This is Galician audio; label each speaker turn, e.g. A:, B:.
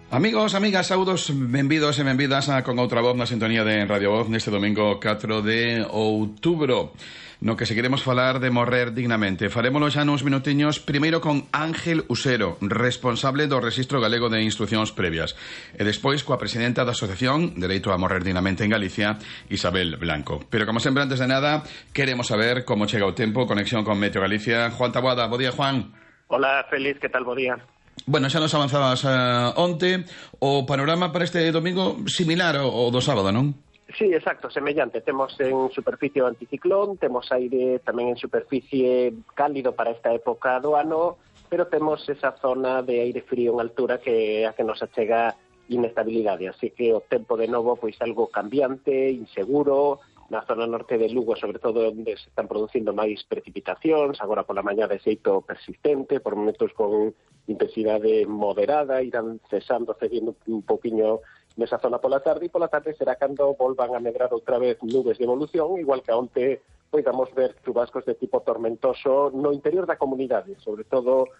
A: Amigos, amigas, saudos, benvidos e benvidas con outra voz na sintonía de Radio Voz neste domingo 4 de outubro, no que seguiremos falar de morrer dignamente. Farémolo xa nuns minutiños, primeiro con Ángel Usero, responsable do Rexistro Galego de Instruccións Previas, e despois coa presidenta da Asociación Dereito a Morrer Dignamente en Galicia, Isabel Blanco. Pero, como sempre, antes de nada, queremos saber como chega o tempo, conexión con Meteo Galicia. Juan Taboada, bo día, Juan.
B: Hola, Félix, que tal, bo día?
A: Bueno, xa nos avanzabas onte. O panorama para este domingo similar ao do sábado, non?
B: Sí, exacto, semellante. Temos en superficie o anticiclón, temos aire tamén en superficie cálido para esta época do ano, pero temos esa zona de aire frío en altura que a que nos achega inestabilidade. Así que o tempo de novo pois algo cambiante, inseguro, na zona norte de Lugo, sobre todo onde se están producindo máis precipitacións, agora pola mañá de xeito persistente, por momentos con intensidade moderada, irán cedindo un poquinho nesa zona pola tarde, e pola tarde será cando volvan a medrar outra vez nubes de evolución, igual que onte poidamos ver chubascos de tipo tormentoso no interior da comunidade, sobre todo